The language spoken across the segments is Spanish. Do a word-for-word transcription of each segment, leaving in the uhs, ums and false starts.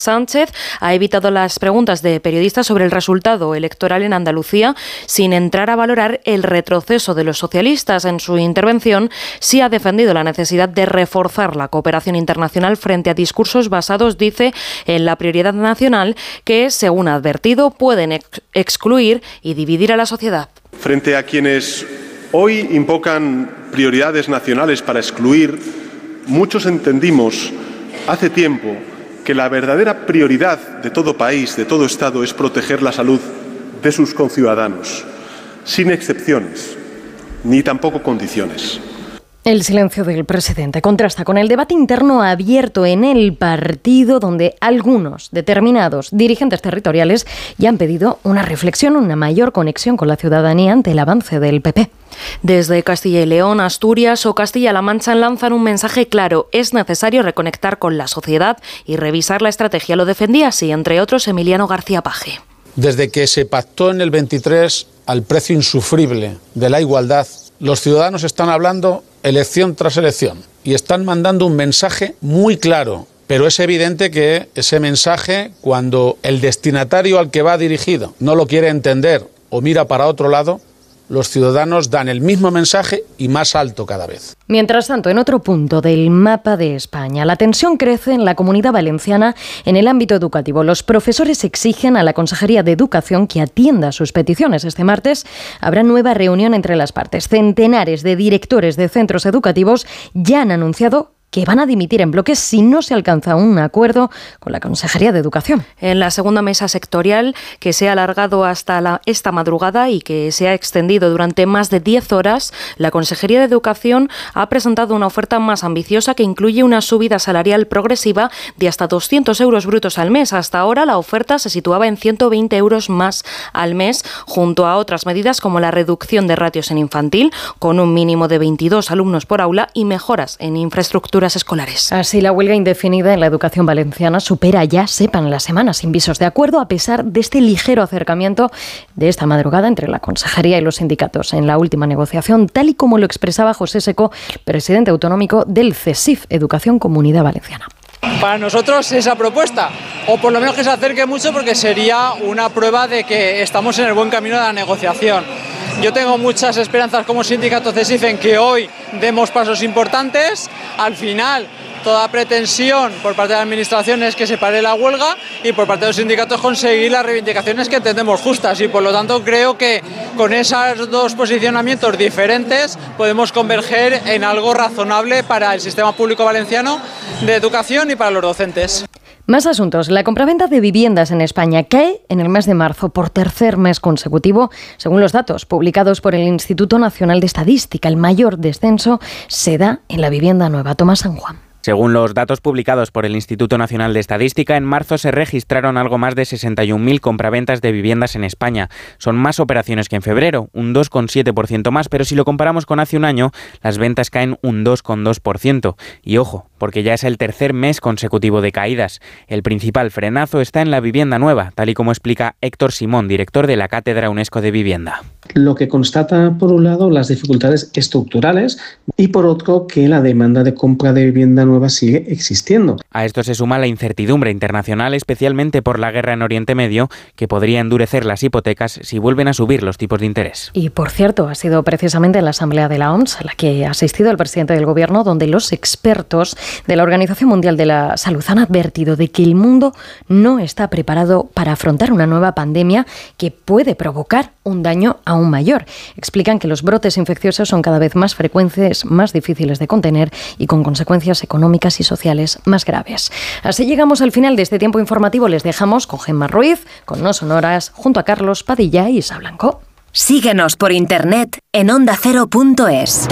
Sánchez ha evitado las preguntas de periodistas sobre el resultado electoral en Andalucía sin entrar a valorar el retroceso de los socialistas. En su intervención sí ha defendido la necesidad de reforzar la cooperación internacional frente a discursos basados, dice, en la prioridad nacional que, según ha advertido, pueden ex- excluir y dividir a la sociedad. Frente a quienes hoy invocan prioridades nacionales para excluir, muchos entendimos hace tiempo que la verdadera prioridad de todo país, de todo Estado, es proteger la salud de sus conciudadanos, sin excepciones, ni tampoco condiciones. El silencio del presidente contrasta con el debate interno abierto en el partido, donde algunos determinados dirigentes territoriales ya han pedido una reflexión, una mayor conexión con la ciudadanía ante el avance del P P. Desde Castilla y León, Asturias o Castilla-La Mancha lanzan un mensaje claro. Es necesario reconectar con la sociedad y revisar la estrategia. Lo defendía así, entre otros, Emiliano García Paje. Desde que se pactó en el veintitrés al precio insufrible de la igualdad, los ciudadanos están hablando elección tras elección y están mandando un mensaje muy claro. Pero es evidente que ese mensaje, cuando el destinatario al que va dirigido no lo quiere entender o mira para otro lado, los ciudadanos dan el mismo mensaje y más alto cada vez. Mientras tanto, en otro punto del mapa de España, la tensión crece en la Comunidad Valenciana en el ámbito educativo. Los profesores exigen a la Consejería de Educación que atienda sus peticiones. Este martes habrá nueva reunión entre las partes. Centenares de directores de centros educativos ya han anunciado que van a dimitir en bloque si no se alcanza un acuerdo con la Consejería de Educación. En la segunda mesa sectorial, que se ha alargado hasta la, esta madrugada y que se ha extendido durante más de diez horas, la Consejería de Educación ha presentado una oferta más ambiciosa que incluye una subida salarial progresiva de hasta doscientos euros brutos al mes. Hasta ahora la oferta se situaba en ciento veinte euros más al mes, junto a otras medidas como la reducción de ratios en infantil, con un mínimo de veintidós alumnos por aula, y mejoras en infraestructura escolares. Así, la huelga indefinida en la educación valenciana supera ya, sepan, las semanas sin visos de acuerdo, a pesar de este ligero acercamiento de esta madrugada entre la Consejería y los sindicatos en la última negociación, tal y como lo expresaba José Seco, presidente autonómico del CESIF, Educación Comunidad Valenciana. Para nosotros esa propuesta, o por lo menos que se acerque mucho, porque sería una prueba de que estamos en el buen camino de la negociación. Yo tengo muchas esperanzas como sindicato CESIF en que hoy demos pasos importantes. Al final, toda pretensión por parte de la Administración es que se pare la huelga y por parte de los sindicatos conseguir las reivindicaciones que entendemos justas, y por lo tanto creo que con esos dos posicionamientos diferentes podemos converger en algo razonable para el sistema público valenciano de educación y para los docentes. Más asuntos. La compraventa de viviendas en España cae en el mes de marzo por tercer mes consecutivo, según los datos publicados por el Instituto Nacional de Estadística. El mayor descenso se da en la vivienda nueva. Tomás San Juan. Según los datos publicados por el Instituto Nacional de Estadística, en marzo se registraron algo más de sesenta y un mil compraventas de viviendas en España. Son más operaciones que en febrero, un dos coma siete por ciento más, pero si lo comparamos con hace un año, las ventas caen un dos coma dos por ciento. Y ojo, porque ya es el tercer mes consecutivo de caídas. El principal frenazo está en la vivienda nueva, tal y como explica Héctor Simón, director de la Cátedra UNESCO de Vivienda. Lo que constata, por un lado, las dificultades estructurales y, por otro, que la demanda de compra de vivienda nueva sigue existiendo. A esto se suma la incertidumbre internacional, especialmente por la guerra en Oriente Medio, que podría endurecer las hipotecas si vuelven a subir los tipos de interés. Y, por cierto, ha sido precisamente en la Asamblea de la O M S a la que ha asistido el presidente del Gobierno, donde los expertos de la Organización Mundial de la Salud han advertido de que el mundo no está preparado para afrontar una nueva pandemia que puede provocar un daño aún mayor. Explican que los brotes infecciosos son cada vez más frecuentes, más difíciles de contener y con consecuencias económicas y sociales más graves. Así llegamos al final de este tiempo informativo. Les dejamos con Gemma Ruiz, con No Sonoras, junto a Carlos Padilla y Isa Blanco. Síguenos por internet en onda cero punto es.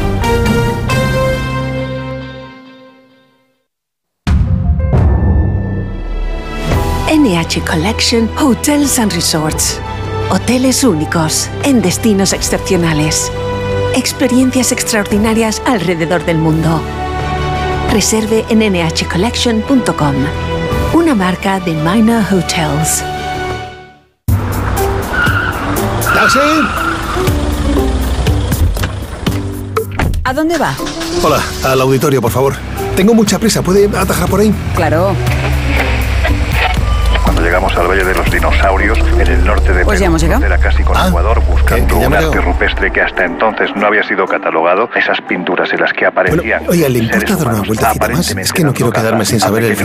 N H Collection Hotels and Resorts. Hoteles únicos en destinos excepcionales. Experiencias extraordinarias alrededor del mundo. Reserve en ene hache collection punto com. Una marca de Minor Hotels. ¡Taxi! ¿A dónde va? Hola, al auditorio, por favor. Tengo mucha prisa. ¿Puede atajar por ahí? Claro. llegamos al Valle de los Dinosaurios, en el norte de Pues ya hemos llegado. frontera casi con Ah, Ecuador, buscando que- que ya un me arte veo. rupestre que hasta entonces no había sido catalogado. Esas pinturas en las que aparecían Bueno, oiga, ¿le importa seres dar una humanos vueltecita más? Es que no quiero aparentemente quedarme sin dando saber el caza,